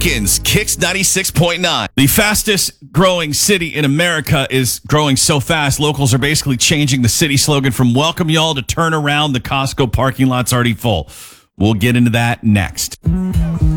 Lincoln's Kicks 96.9. The fastest growing city in America is growing so fast, locals are basically changing the city slogan from welcome y'all to turn around, the Costco parking lot's already full. We'll get into that next.